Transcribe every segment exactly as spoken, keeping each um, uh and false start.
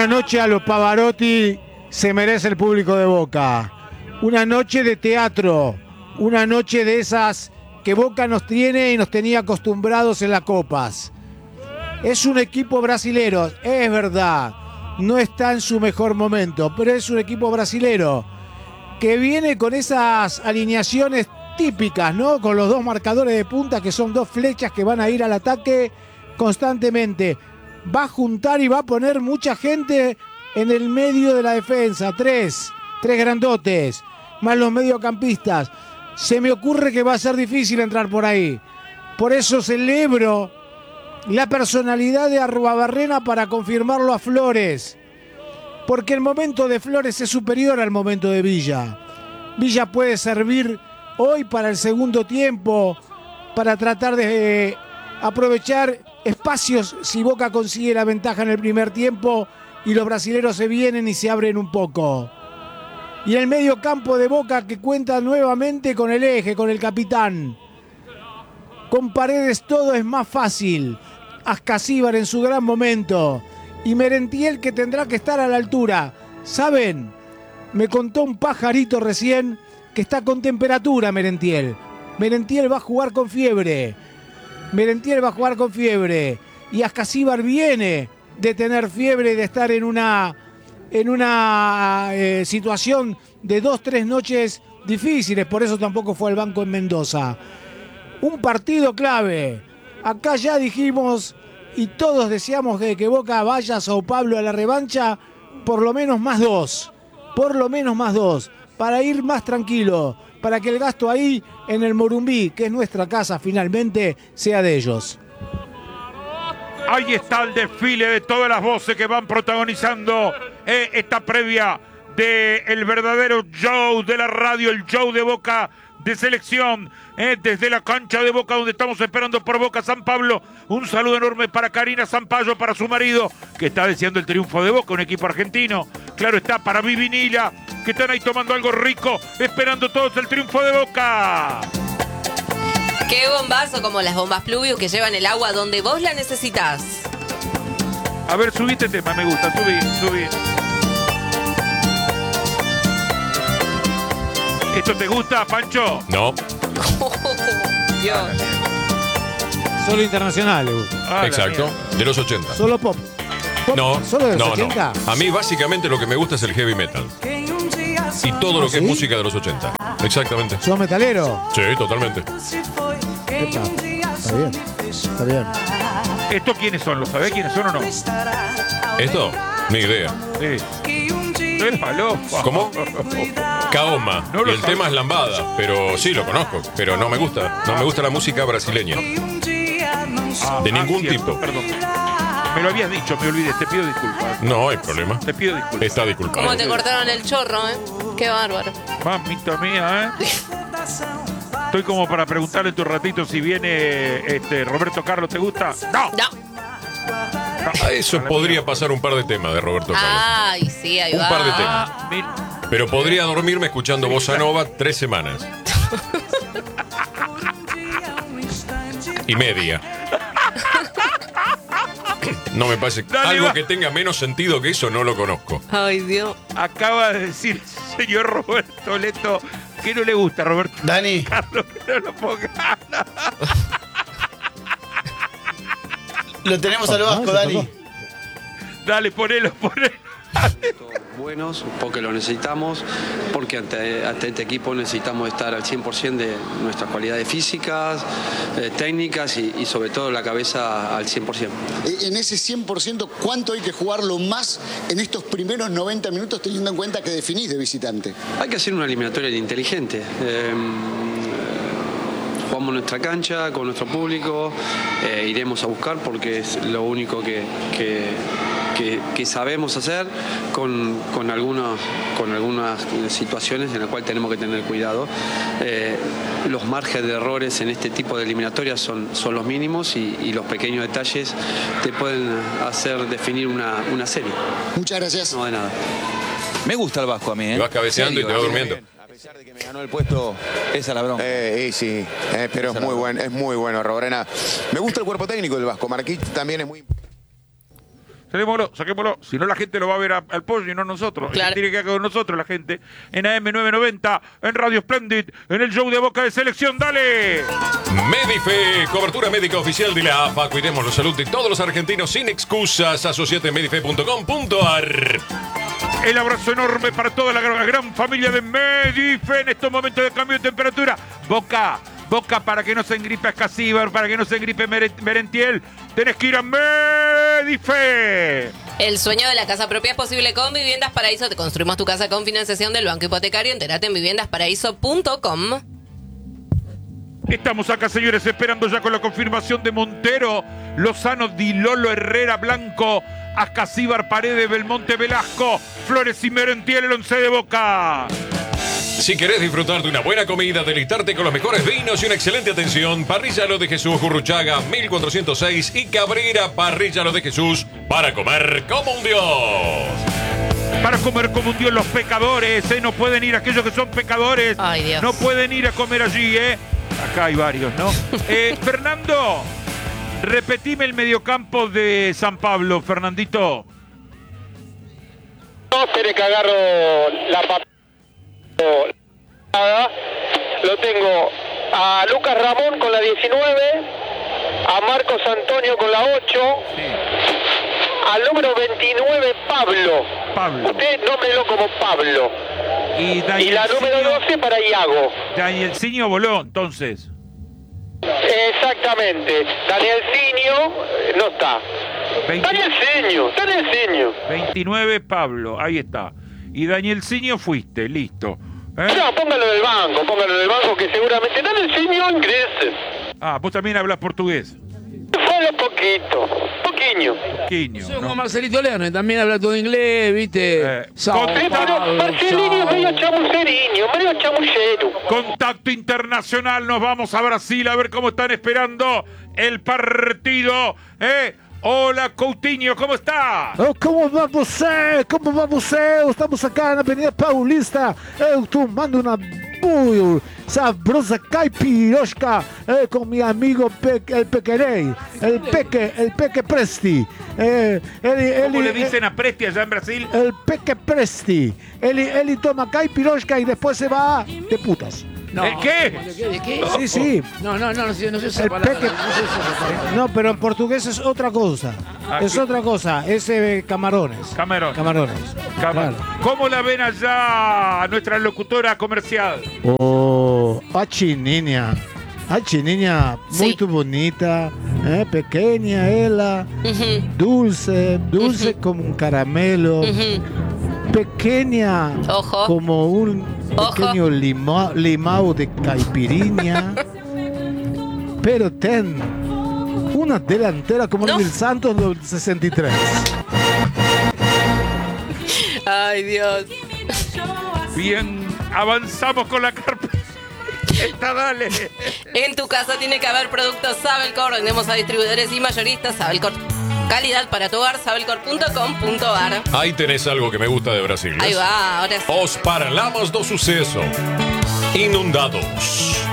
Una noche a los Pavarotti se merece el público de Boca. Una noche de teatro, una noche de esas que Boca nos tiene y nos tenía acostumbrados en las copas. Es un equipo brasilero, es verdad, no está en su mejor momento, pero es un equipo brasilero que viene con esas alineaciones típicas, ¿no? Con los dos marcadores de punta que son dos flechas que van a ir al ataque constantemente. Va a juntar y va a poner mucha gente en el medio de la defensa. Tres, tres grandotes, más los mediocampistas. Se me ocurre que va a ser difícil entrar por ahí. Por eso celebro la personalidad de Arruabarrena para confirmarlo a Flores. Porque el momento de Flores es superior al momento de Villa. Villa puede servir hoy para el segundo tiempo, para tratar de aprovechar espacios si Boca consigue la ventaja en el primer tiempo y los brasileros se vienen y se abren un poco. Y el medio campo de Boca que cuenta nuevamente con el eje, con el capitán. Con Paredes todo es más fácil. Ascasíbar en su gran momento. Y Merentiel que tendrá que estar a la altura. ¿Saben? Me contó un pajarito recién que está con temperatura Merentiel. Merentiel va a jugar con fiebre. Merentiel va a jugar con fiebre. Y Ascasíbar viene de tener fiebre y de estar en una, en una eh, situación de dos, tres noches difíciles. Por eso tampoco fue al banco en Mendoza. Un partido clave. Acá ya dijimos y todos deseamos que, que Boca vaya a Sao Paulo a la revancha. Por lo menos más dos. Por lo menos más dos. Para ir más tranquilo. Para que el gasto ahí en el Morumbí, que es nuestra casa finalmente, sea de ellos. Ahí está el desfile de todas las voces que van protagonizando eh, esta previa del verdadero show de la radio, el show de Boca de selección, eh, desde la cancha de Boca donde estamos esperando por Boca San Pablo. Un saludo enorme para Karina Sampaio, para su marido, que está deseando el triunfo de Boca, un equipo argentino. Claro está, para Vivi Nila, que están ahí tomando algo rico, esperando todos el triunfo de Boca. Qué bombazo, como las bombas Pluvius que llevan el agua donde vos la necesitas. A ver, subí este tema, me gusta, subí, subí. ¿Esto te gusta, Pancho? No. Oh, Dios. Solo internacional le gusta. Ah, Exacto, de los ochenta. Solo pop. ¿Pop? No, ¿Solo de los no, ochenta? no. A mí básicamente lo que me gusta es el heavy metal. Y todo lo que ¿Sí? es música de los ochenta. Exactamente. ¿Sos metalero? Sí, totalmente. Epa, está bien, está bien. ¿Estos quiénes son? ¿Lo sabés quiénes son o no? ¿Esto? Ni idea. Sí. Epa, loco. ¿Cómo? Kaoma. No lo y el sabía. tema es Lambada. Pero sí, lo conozco. Pero no me gusta. No me gusta la música brasileña. Ah, De ah, ningún cierto, tipo. Perdón. Me lo habías dicho, me olvidé. Te pido disculpas. No hay problema. Te pido disculpas. Está disculpado. Cómo te cortaron el chorro, ¿eh? Qué bárbaro. Mamita mía, ¿eh? Estoy como para preguntarle en tu ratito si viene este Roberto Carlos, ¿te gusta? ¡No! No. A eso podría pasar un par de temas de Roberto Carlos. Ay, sí, ahí Un va. par de temas. Ah, mil- Pero podría dormirme escuchando Bossa Nova tres semanas. Y media. No me parece. Dale, Algo va. que tenga menos sentido que eso no lo conozco. Ay, Dios. Acaba de decir el señor Roberto Leto que no le gusta a Roberto Dani, Carlos, que no lo ponga. lo tenemos al Ah, Vasco, se Dani. tocó. Dale, ponelo, ponelo. Buenos, porque lo necesitamos, porque ante, ante este equipo necesitamos estar al cien por ciento de nuestras cualidades físicas, eh, técnicas y, y sobre todo la cabeza al cien por ciento. En ese cien por ciento, ¿cuánto hay que jugarlo más en estos primeros noventa minutos teniendo en cuenta que definís de visitante? Hay que hacer una eliminatoria inteligente. Eh, jugamos nuestra cancha con nuestro público, eh, iremos a buscar porque es lo único que, que, que, que sabemos hacer con, con, algunos, con algunas situaciones en las cuales tenemos que tener cuidado. Eh, los márgenes de errores en este tipo de eliminatorias son, son los mínimos y, y los pequeños detalles te pueden hacer definir una, una serie. Muchas gracias. No de nada. Me gusta el Vasco a mí, ¿eh? Te vas cabeceando y te vas durmiendo. A pesar de que me ganó el puesto, esa es la bronca. Eh, y sí, eh, pero es muy bueno, es muy bueno, Robrena. Me gusta el cuerpo técnico del Vasco. Marquich también es muy. Saquémoslo, saquémoslo. Si no, la gente lo va a ver a- al pollo y no nosotros. Claro. Tiene que quedar con nosotros la gente. En A M novecientos noventa, en Radio Splendid, en el show de Boca de Selección. ¡Dale! Medife, cobertura médica oficial de la A F A. Cuidemos la salud de todos los argentinos sin excusas. Asociate en medife punto com punto ar. El abrazo enorme para toda la gran, gran familia de Medife en estos momentos de cambio de temperatura. Boca, Boca, para que no se engripe Escasíbar, para que no se engripe Mere- Merentiel, tenés que ir a Medife. El sueño de la casa propia es posible con Viviendas Paraíso. Te construimos tu casa con financiación del Banco Hipotecario. Entérate en viviendas paraíso punto com. Estamos acá, señores, esperando ya con la confirmación de Montero, Lozano, Di Lolo, Herrera, Blanco, Ascasíbar, Paredes, Belmonte, Velasco, Flores y Merentiel, el once de Boca. Si querés disfrutar de una buena comida, deleitarte con los mejores vinos y una excelente atención, Parrilla Lo de Jesús, Gurruchaga, mil cuatrocientos seis y Cabrera, Parrilla Lo de Jesús, para comer como un dios. Para comer como un dios los pecadores, ¿eh? No pueden ir aquellos que son pecadores. Ay, Dios. No pueden ir a comer allí, ¿eh? Acá hay varios, ¿no? eh, Fernando, repetime el mediocampo de San Pablo, Fernandito. No, espere que agarro la papel. Lo tengo a Lucas Ramón con la diecinueve, a Marcos Antonio con la ocho, al número veintinueve Pablo. Pablo. Usted nómbrelo como Pablo. Y, Y la número doce para Iago. Danielcinho voló, entonces. Exactamente. Danielcinho eh, no está. veinte Danielcinho, Danielcinho. veintinueve Pablo, ahí está. Y Danielcinho fuiste, listo. ¿Eh? No, póngalo del banco, póngalo del banco que seguramente Danielcinho ingrese. Ah, vos también hablas portugués. Solo poquito, poquillo. Poquinho, Soy como ¿no? Marcelito Leone, también habla todo inglés, ¿viste? Eh, Sao con- Sí, pero Paulo, Marcelino es Sao. medio chamuceriño, medio chamucero. Contacto internacional, nos vamos a Brasil a ver cómo están esperando el partido. ¿eh? Hola, Coutinho, ¿cómo está? Oh, como vai você? Como vai você? Estamos acá na Avenida Paulista, eu tomando uma muito sabrosa caipirosca eh, com meu amigo Pe el Pequerei, el Peque, el Peque Presti. Eh, ele, ¿Cómo ele, le dicen a Presti allá en Brasil? El Peque Presti. Ele, ele toma caipirosca y después se va de putas. No, ¿El qué? ¿De qué? ¿De qué? Sí, sí. No, no, no, no sé, no sé esa El palabra. peque- no sé esa palabra. No, pero en portugués es otra cosa. Ah, Es ¿qué? otra cosa. Es eh, camarones. Cameron. Camarones. Cam- Claro. ¿Cómo la ven allá nuestra locutora comercial? Oh, a chininha. A chininha Sí. muito bonita, eh, pequeña ela, Ujú, dulce, dulce como un caramelo, ujú. pequeña Ojo. como un Ojo. pequeño lima- limao de caipirinha, pero ten una delantera como No. el Santos del sesenta y tres. Ay, Dios. Bien, avanzamos con la carpeta. Está, dale. En tu casa tiene que haber productos Sabelcor. Vendemos a distribuidores y mayoristas. Sabelcor. Calidad para tu hogar. Sabelcor punto com punto ar. Ahí tenés algo que me gusta de Brasil. Ahí va, ahora sí. Os paralamos do suceso. Inundados.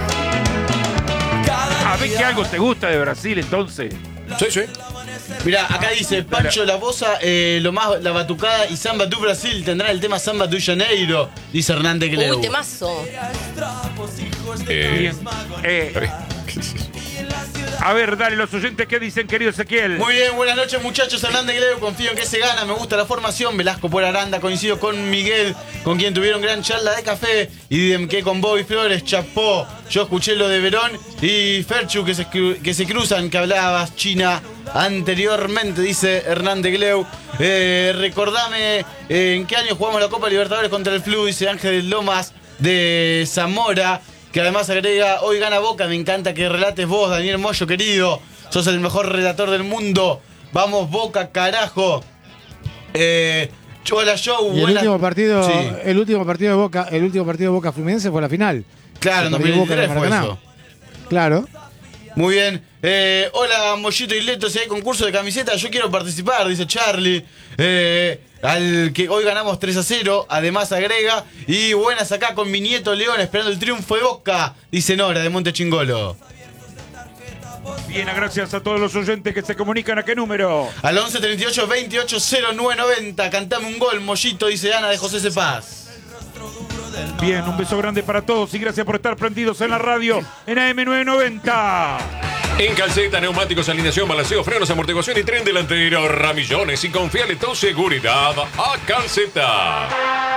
A ver que algo te gusta de Brasil, entonces. Sí, sí. Mirá, acá dice Pancho La Bosa, eh, lo más la batucada y Samba do Brasil tendrán el tema Samba do Janeiro, dice Hernández Gleu. Uy, temazo. Eh, Bien. Eh, está bien. a ver, dale, los oyentes, ¿qué dicen, querido Ezequiel? Muy bien, buenas noches muchachos, Hernández Gleu, confío en que se gana, me gusta la formación, Velasco por Aranda, coincido con Miguel, con quien tuvieron gran charla de café, y dicen que con Bobby Flores, chapó, yo escuché lo de Verón y Ferchu que se, cru- que se cruzan, que hablabas China anteriormente, dice Hernández Gleu. Eh, recordame eh, en qué año jugamos la Copa Libertadores contra el Flu, dice Ángel Lomas de Zamora, que además agrega, hoy gana Boca, me encanta que relates vos, Daniel Moyo, querido, sos el mejor relator del mundo, vamos Boca, carajo. Eh, Hola Show, Y el buenas- último partido, Sí. el último partido de Boca, el último partido de Boca Fluminense fue la final. Claro, en Se dos perdió mil Boca en el veintitrés fue Maracaná. eso. Claro. Muy bien. Eh, hola, Mollito y Leto, si hay concurso de camisetas, yo quiero participar, dice Charlie. Eh, al que hoy ganamos tres a cero, además agrega. Y buenas acá con mi nieto León, esperando el triunfo de Boca, dice Nora de Monte Chingolo. Bien, gracias a todos los oyentes que se comunican. ¿A qué número? Al once treinta y ocho veintiocho cero nueve noventa. Cantame un gol, Mollito, dice Ana de José Cepaz. Bien, un beso grande para todos y gracias por estar prendidos en la radio en A M novecientos noventa. En Calceta, neumáticos, alineación, balanceo, frenos, amortiguación y tren delantero. Ramillones y confiale tu seguridad a Calceta.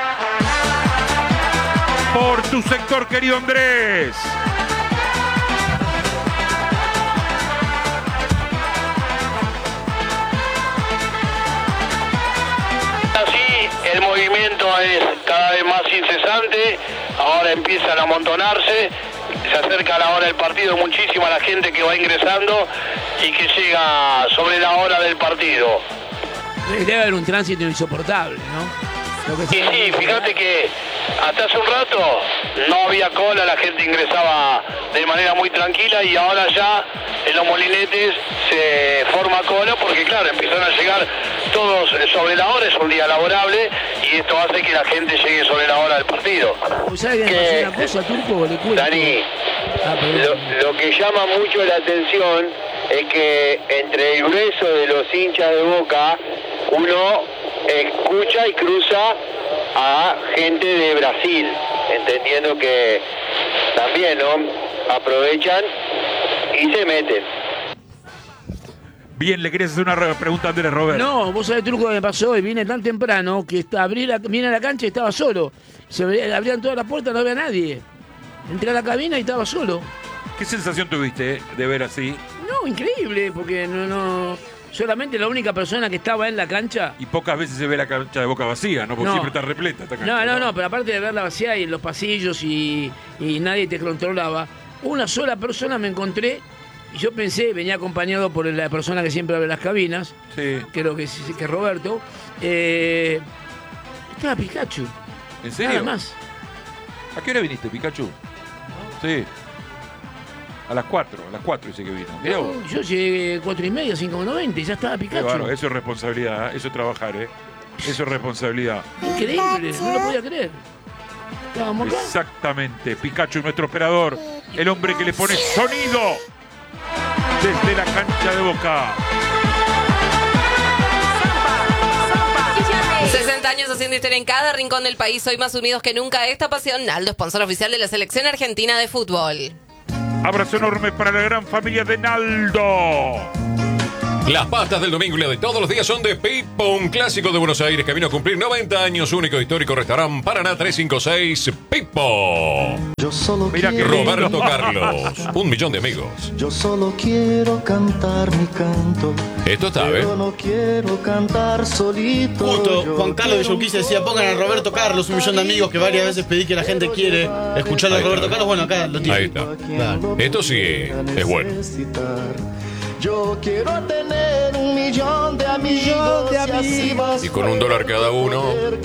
Por tu sector, querido Andrés. Así el movimiento es cada vez más incesante, ahora empiezan a amontonarse, se acerca a la hora del partido, muchísima la gente que va ingresando y que llega sobre la hora del partido. Debe haber un tránsito insoportable, ¿no? Y sí, fíjate que hasta hace un rato no había cola, la gente ingresaba de manera muy tranquila y ahora ya en los molinetes se forma cola porque claro, empiezan a llegar todos sobre la hora, es un día laborable y esto hace que la gente llegue sobre la hora del partido. ¿Sabes que una cosa, Turco? Le cuento. Dani, ah, lo, lo que llama mucho la atención es que entre el grueso de los hinchas de Boca uno escucha y cruza a gente de Brasil, entendiendo que también, ¿no?, aprovechan y se meten. Bien, ¿le querés hacer una pregunta a Andrés, Robert? No, vos sabés, Turco, que me pasó hoy. Vine tan temprano que está, abrí la, vine a la cancha y estaba solo. Se abrían todas las puertas, no había nadie. Entré a la cabina y estaba solo. ¿Qué sensación tuviste eh, de ver así? No, increíble, porque no, no... Solamente la única persona que estaba en la cancha. Y pocas veces se ve la cancha de Boca vacía, ¿no? Porque no. siempre está repleta esta cancha. No, no, no, pero aparte de verla vacía y en los pasillos y, y nadie te controlaba, una sola persona me encontré y yo pensé, venía acompañado por la persona que siempre abre las cabinas, sí. creo que es que Roberto, eh, estaba Pikachu. ¿En serio? Nada más. ¿A qué hora viniste, Pikachu? Sí. A las cuatro, a las cuatro dice que vino. No, yo llegué cuatro y media, cinco noventa y ya estaba Pikachu. Bueno, eso es responsabilidad, ¿eh? Eso es trabajar, ¿eh? Eso es responsabilidad. Increíble, no lo podía creer. Estábamos acá. Exactamente, Pikachu, nuestro operador, el hombre que le pone sonido desde la cancha de Boca. sesenta años haciendo historia en cada rincón del país, hoy más unidos que nunca. Esta pasión, Naldo, sponsor oficial de la selección argentina de fútbol. Abrazo enorme para la gran familia de Naldo. Las pastas del domingo y la de todos los días son de Pipo, un clásico de Buenos Aires que vino a cumplir noventa años, único histórico restaurante Paraná trescientos cincuenta y seis, Pipo. Yo solo Mira que Roberto lindo. Carlos, un millón de amigos. Yo solo quiero cantar mi canto. Esto está, ¿eh? Yo no quiero cantar solito. Justo, Yo Juan Carlos de quiero Yauquiza decía, pongan a Roberto Carlos, un millón de amigos, que varias veces pedí que la gente quiere escuchar a Ahí Roberto está. Carlos. Bueno, acá lo tiene. Ahí está. Claro. Esto sí es bueno. Yo quiero tener un millón de amigos, y así vas Y con un dólar cada uno.